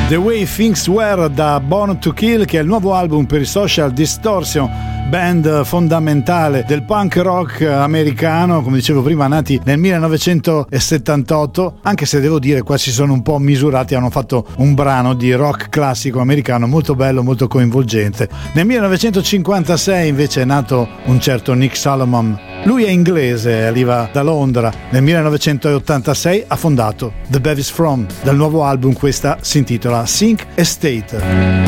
The Way Things Were da Born to Kill, che è il nuovo album per i Social Distortion, band fondamentale del punk rock americano, come dicevo prima, nati nel 1978, anche se devo dire qua si sono un po' misurati, hanno fatto un brano di rock classico americano molto bello, molto coinvolgente. Nel 1956 invece è nato un certo Nick Solomon. Lui è inglese, arriva da Londra. Nel 1986 ha fondato The Bevis From. Dal nuovo album questa si intitola Sink Estate.